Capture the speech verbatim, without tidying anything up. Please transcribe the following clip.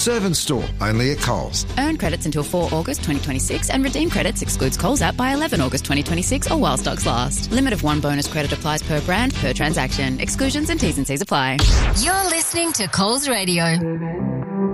Serve and store, only at Coles. Earn credits until the fourth of August twenty twenty-six and redeem credits excludes Coles app by the eleventh of August twenty twenty-six or while stocks last. Limit of one bonus credit applies per brand, per transaction. Exclusions and T's and C's apply. You're listening to Coles Radio.